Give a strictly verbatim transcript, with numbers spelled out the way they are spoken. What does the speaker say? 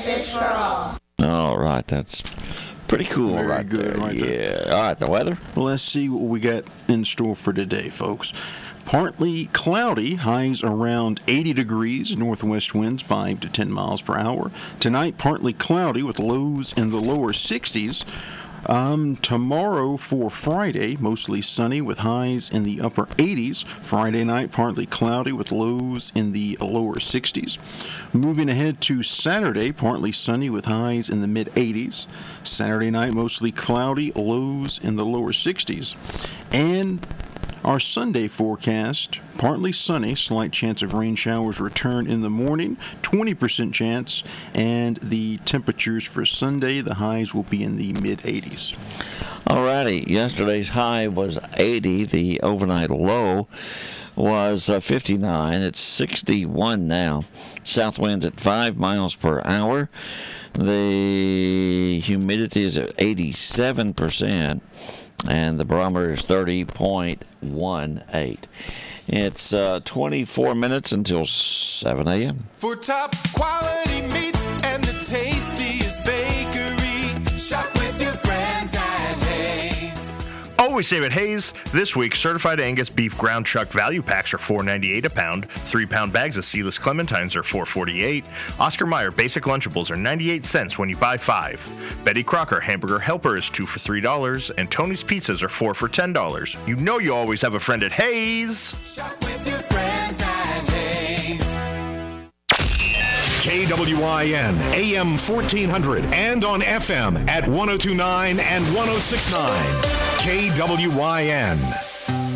justice for all. All right, that's pretty cool. Very right good, there. right yeah. there. All right, the weather. Well, let's see what we got in store for today, folks. Partly cloudy, highs around eighty degrees, northwest winds five to ten miles per hour. Tonight, partly cloudy with lows in the lower sixties. Um, tomorrow for Friday, mostly sunny with highs in the upper eighties. Friday night, partly cloudy with lows in the lower sixties. Moving ahead to Saturday, partly sunny with highs in the mid eighties. Saturday night, mostly cloudy, lows in the lower sixties. And our Sunday forecast, partly sunny, slight chance of rain showers return in the morning, twenty percent chance, and the temperatures for Sunday, the highs will be in the mid eighties. All righty, yesterday's high was eighty, the overnight low was uh, fifty-nine, it's sixty-one now. South winds at five miles per hour. The humidity is at eighty-seven percent. And the barometer is thirty point one eight. It's uh, twenty-four minutes until seven a.m. For top quality meats and the tastiest bakery, shop with your friends at Hayes. Always save at Hayes. This week, certified Angus beef ground chuck value packs are four ninety-eight a pound. Three-pound bags of seedless clementines are four forty-eight. Oscar Mayer basic Lunchables are ninety-eight cents when you buy five. Betty Crocker hamburger helper is two for three dollars, and Tony's pizzas are four for ten dollars. You know you always have a friend at Hayes. Shop with your friends at Hayes. K W I N, A M fourteen hundred, and on F M at one oh two point nine and one oh six point nine. K W I N.